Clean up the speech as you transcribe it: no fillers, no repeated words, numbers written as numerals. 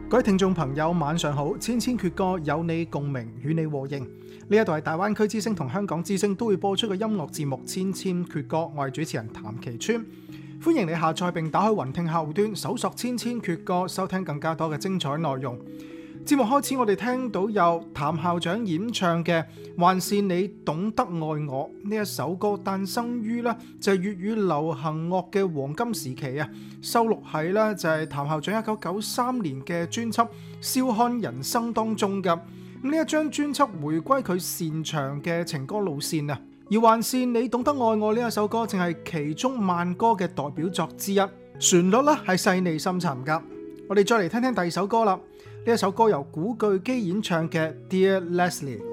各位聽眾朋友晚上好，千千闕歌有你共鳴，與你和應。呢一度係大灣區之聲同香港之聲都會播出嘅音樂節目《千千闕歌》，我係主持人譚其川，歡迎你下載並打開雲聽客戶端，搜索《千千闕歌》，收聽更加多嘅精彩內容。節目開始，我哋聽到有譚校長演唱嘅《還是你懂得愛我》呢一首歌，誕生於呢就係粵語流行樂嘅黃金時期啊，收錄喺呢就係譚校長1993年嘅專輯《笑看人生》當中嘅。呢一張專輯回歸佢擅長嘅情歌路線啊，而《還是你懂得愛我》呢一首歌正係其中慢歌嘅代表作之一，旋律呢係細膩深沉噶。我哋再嚟聽聽第二首歌啦。呢一首歌由古巨基演唱嘅《Dear Leslie》。